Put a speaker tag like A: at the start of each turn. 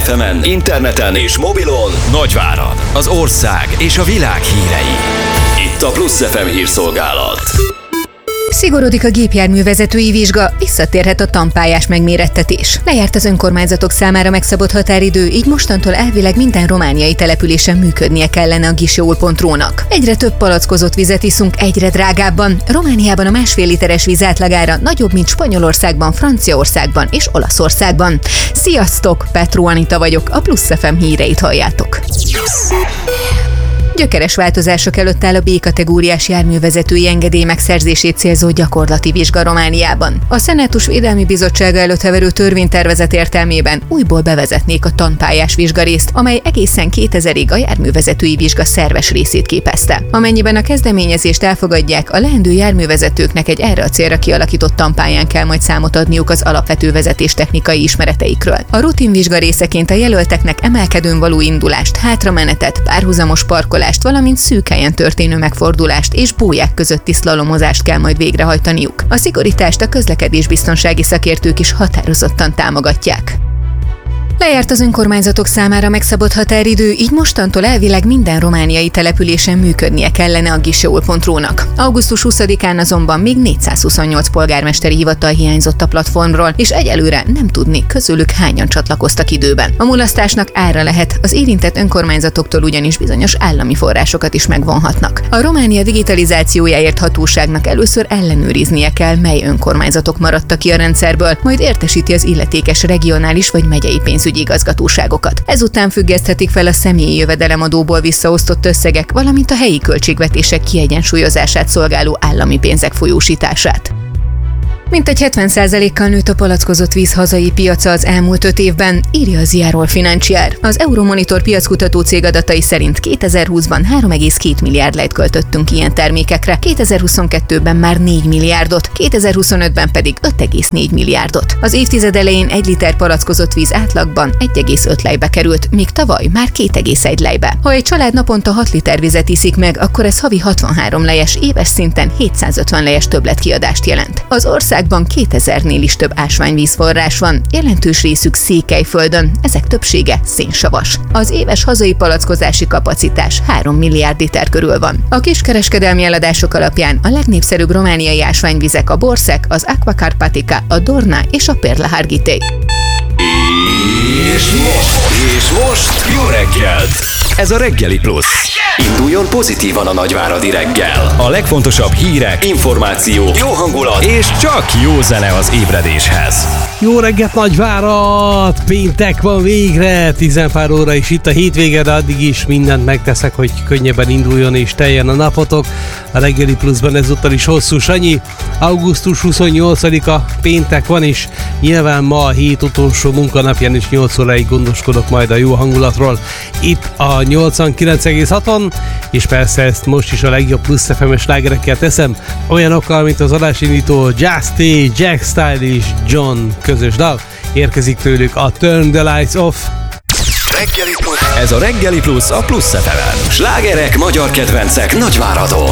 A: FM-en, interneten és mobilon Nagyvárad, az ország és a világ hírei. Itt a Plusz FM hírszolgálat.
B: Szigorodik a gépjárművezetői vizsga, visszatérhet a tanpályás megmérettetés. Lejárt az önkormányzatok számára megszabott határidő, így mostantól elvileg minden romániai településen működnie kellene a guichet.ru-nak. Egyre több palackozott vizet iszunk, egyre drágábban. Romániában a 1,5 literes víz átlagára nagyobb, mint Spanyolországban, Franciaországban és Olaszországban. Sziasztok! Petró Anita vagyok, a Plusz FM híreit halljátok. Gyökeres változások előtt áll a B-kategóriás járművezetői engedély megszerzését célzó gyakorlati vizsga Romániában. A Szenátus Védelmi Bizottsága előtt heverő törvénytervezet értelmében újból bevezetnék a tanpályás vizsgarészt, amely egészen 2000-ig a járművezetői vizsga szerves részét képezte. Amennyiben a kezdeményezést elfogadják, a leendő járművezetőknek egy erre a célra kialakított tanpályán kell majd számot adniuk az alapvető vezetéstechnikai ismereteikről. A rutin vizsga részeként a jelölteknek emelkedőn való indulást, hátramenetet, párhuzamos parkolást, valamint szűk helyen történő megfordulást és bóják közötti szlalomozást kell majd végrehajtaniuk. A szigorítást a közlekedésbiztonsági szakértők is határozottan támogatják. Lejárt az önkormányzatok számára megszabott határidő, így mostantól elvileg minden romániai településen működnie kellene a guichet.ru-nak. Augusztus 20-án azonban még 428 polgármesteri hivatal hiányzott a platformról, és egyelőre nem tudni, közülük hányan csatlakoztak időben. A mulasztásnak ára lehet, az érintett önkormányzatoktól ugyanis bizonyos állami forrásokat is megvonhatnak. A Románia digitalizációjáért hatóságnak először ellenőriznie kell, mely önkormányzatok maradtak ki a rendszerből, majd értesíti az illetékes regionális vagy megyei pénzügyi igazgatóságokat. Ezután függeszthetik fel a személyi jövedelemadóból visszaosztott összegek, valamint a helyi költségvetések kiegyensúlyozását szolgáló állami pénzek folyósítását. Mintegy 70%-kal nőtt a palackozott víz hazai piaca az elmúlt 5 évben, írja az IAROL Financial. Az Euromonitor piackutató cég adatai szerint 2020-ban 3,2 milliárd lejt költöttünk ilyen termékekre, 2022-ben már 4 milliárdot, 2025-ben pedig 5,4 milliárdot. Az évtized elején 1 liter palackozott víz átlagban 1,5 lejbe került, míg tavaly már 2,1 lejbe. Ha egy család naponta 6 liter vizet iszik meg, akkor ez havi 63 lejes, éves szinten 750 lejes többletkiadást jelent. Az országban 2000-nél is több ásványvízforrás van, jelentős részük Székelyföldön, ezek többsége szénsavas. Az éves hazai palackozási kapacitás 3 milliárd liter körül van. A kiskereskedelmi eladások alapján a legnépszerűbb romániai ásványvizek a Borszek, az Aqua Carpatica, a Dorna és a Perla Harghitei.
A: És most jó reggelt! Ez a Reggeli Plusz. Induljon pozitívan a nagyváradi reggel. A legfontosabb hírek, információk, jó hangulat és csak jó zene az ébredéshez.
C: Jó reggelt Nagyvárad! Péntek van végre, 10 pár óra is itt a hétvége, de addig is mindent megteszek, hogy könnyebben induljon és teljen a napotok. A Reggeli Pluszban ezúttal is hosszú Sanyi. Augusztus 28-a péntek van, és nyilván ma a hét utolsó munkanapján is 8 óráig gondoskodok majd a jó hangulatról itt a 89,6-on, és persze ezt most is a legjobb Plusz FM-es slágerekkel teszem, olyanokkal, mint az adásindító Justy, Jack Style és John közös dal. Érkezik tőlük a Turn the Lights Off.
A: Reggeli Plusz. Ez a Reggeli Plusz a Plusz FM-en. Slágerek, magyar kedvencek Nagyváradon.